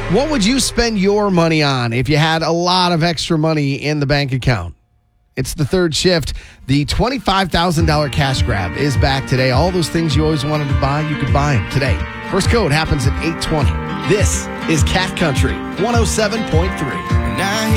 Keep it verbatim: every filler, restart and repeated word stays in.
What would you spend your money on if you had a lot of extra money in the bank account? It's the third shift. The twenty-five thousand dollars cash grab is back today. All those things you always wanted to buy, you could buy them today. First code happens at eight twenty. This is Cat Country one oh seven point three.